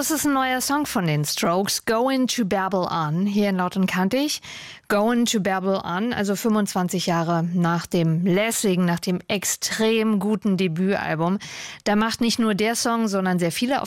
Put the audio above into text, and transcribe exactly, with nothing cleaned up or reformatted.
Das ist ein neuer Song von den Strokes, Going to Babble On, hier in Laut und Kantig. Going to Babble On, also fünfundzwanzig Jahre nach dem lässigen, nach dem extrem guten Debütalbum. Da macht nicht nur der Song, sondern sehr viele auf